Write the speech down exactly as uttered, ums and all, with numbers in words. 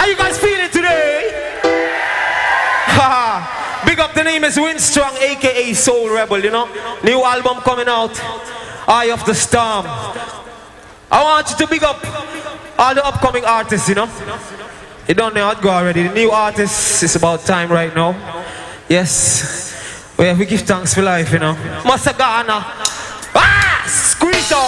How you guys feeling today? Haha. Big up, the name is Winstrong, aka Soul Rebel, you know. New album coming out, Eye of the Storm. I want you to big up all the upcoming artists, you know. You don't know how to go already. The new artists, it's about time right now. Yes. We have to give thanks for life, you know. Masagana.